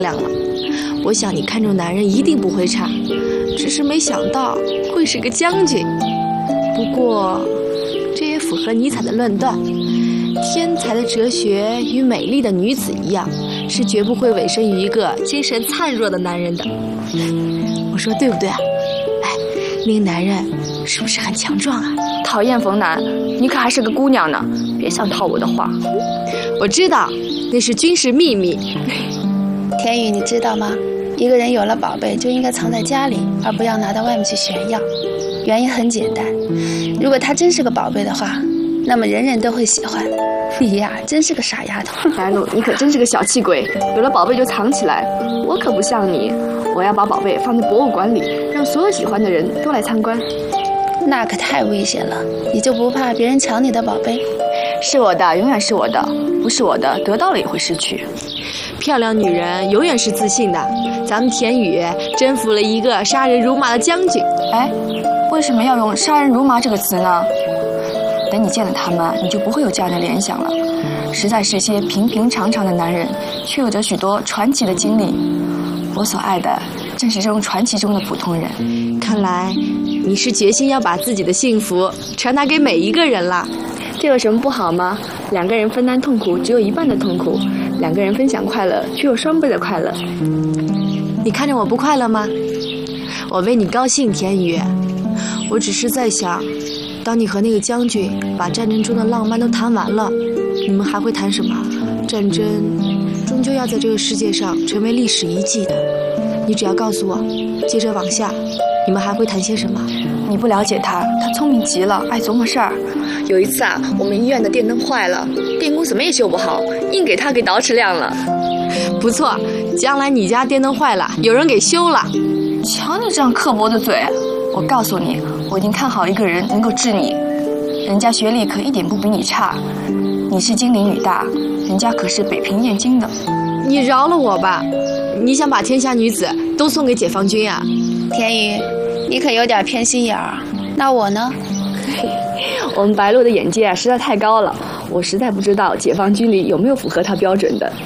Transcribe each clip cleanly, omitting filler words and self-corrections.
亮了。我想你看中男人一定不会差，只是没想到会是个将军。不过，这也符合尼采的论断：天才的哲学与美丽的女子一样，是绝不会委身于一个精神灿弱的男人的。我说对不对啊？哎，那个男人是不是很强壮啊？ 讨厌冯楠，你可还是个姑娘呢，别想套我的话。 我知道，那是军事秘密。 田雨，你知道吗？一个人有了宝贝就应该藏在家里，而不要拿到外面去炫耀。原因很简单，如果他真是个宝贝的话，那么人人都会喜欢。你呀，真是个傻丫头。 白露，你可真是个小气鬼，有了宝贝就藏起来。我可不像你，我要把宝贝放在博物馆里，让所有喜欢的人都来参观。 那可太危险了，你就不怕别人抢你的宝贝？ 是我的，永远是我的；不是我的，得到了也会失去。 漂亮女人永远是自信的。咱们田雨征服了一个杀人如麻的将军。 哎，为什么要用杀人如麻这个词呢？等你见了他们，你就不会有这样的联想了。实在是些平平常常的男人，却有着许多传奇的经历。我所爱的正是这种传奇中的普通人。 看来你是决心要把自己的幸福传达给每一个人了。 这有什么不好吗？两个人分担痛苦，只有一半的痛苦；两个人分享快乐，却有双倍的快乐。 你看着我不快乐吗？我为你高兴，田雨。我只是在想，当你和那个将军把战争中的浪漫都谈完了，你们还会谈什么？战争终究要在这个世界上成为历史遗迹的。你只要告诉我，接着往下，你们还会谈些什么？ 你不了解他，他聪明极了，爱琢磨事儿。有一次啊，我们医院的电灯坏了，电工怎么也修不好，硬给他给捯饬亮了。 不错，将来你家电灯坏了，有人给修了。 瞧你这样刻薄的嘴！我告诉你，我已经看好一个人能够治你。人家学历可一点不比你差，你是金陵女大，人家可是北平燕京的。 你饶了我吧！你想把天下女子都送给解放军啊？ 田雨，你可有点偏心眼儿。那我呢？ 我们白露的眼界啊实在太高了，我实在不知道解放军里有没有符合他标准的。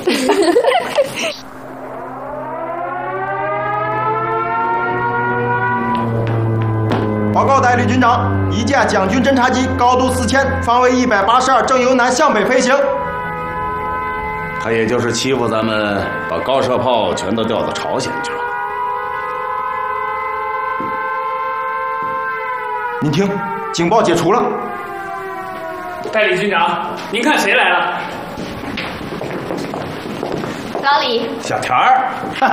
报告代理军长，一架蒋军侦察机高度4000，方位182，正由南向北飞行。 他也就是欺负咱们，把高射炮全都调到朝鲜去了。 您听，警报解除了。 代理军长，您看谁来了？ 老李， 小田儿，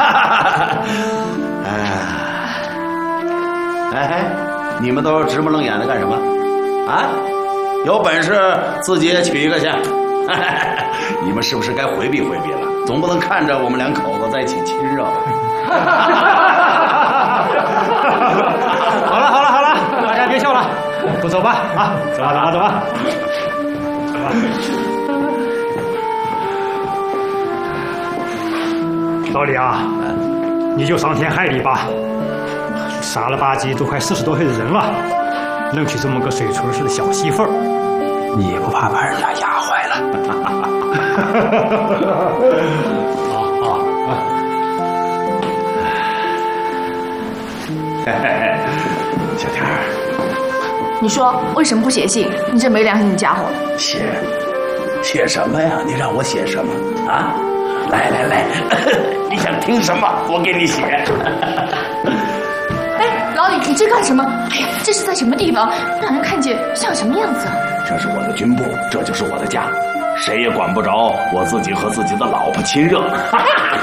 哎，你们都直目瞪眼的干什么？啊？有本事自己也娶一个去。你们是不是该回避回避了？总不能看着我们两口子在一起亲热吧？ 好了，大家别笑了，都走吧啊！走吧。老李啊，你就伤天害理吧，傻了吧唧都快40多岁的人了，弄起这么个水锤似的小媳妇儿，你也不怕把人家压坏了？ 小田儿， 你说为什么不写信？你这没良心的家伙！ 写什么呀？你让我写什么啊？来，你想听什么？我给你写。 哎，老李，你这干什么？哎呀，这是在什么地方？让人看见像什么样子啊？ 这是我的军部，这就是我的家，谁也管不着我自己和自己的老婆亲热。